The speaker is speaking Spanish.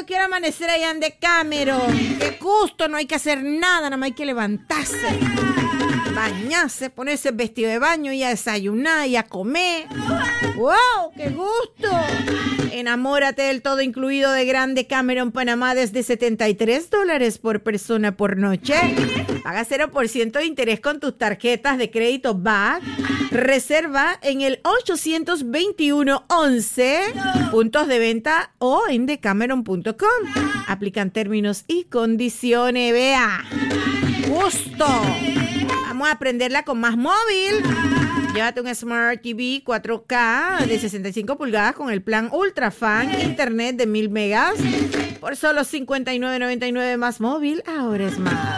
yo quiero amanecer allá en Decameron. Qué gusto, no hay que hacer nada, nada más hay que levantarse, bañarse, ponerse el vestido de baño y a desayunar y a comer. ¡Wow! ¡Qué gusto! Enamórate del todo incluido de Grand Decameron Panamá desde $73 por persona por noche. Paga 0% de interés con tus tarjetas de crédito BAC. Reserva en el 821-11 puntos de venta o en decameron.com. Aplican términos y condiciones. Vea. ¡Gusto! Vamos a aprenderla con Más Móvil. Llévate un Smart TV 4K de 65 pulgadas con el plan Ultra Fan, internet de 1000 megas por solo $59.99. Más Móvil, ahora es más.